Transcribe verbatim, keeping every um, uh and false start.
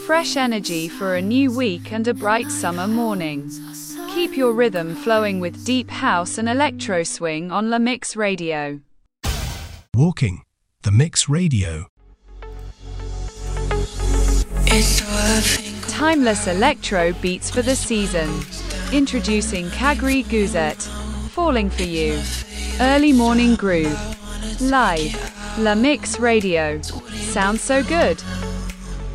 Fresh energy for a new week and a bright summer morning. Keep your rhythm flowing with deep house and electro swing on La Mix Radio. Walking the Mix Radio. Timeless electro beats for the season. Introducing Kagri Guzet, Falling for You. Early morning groove. Live. La Mix Radio. Sounds so good.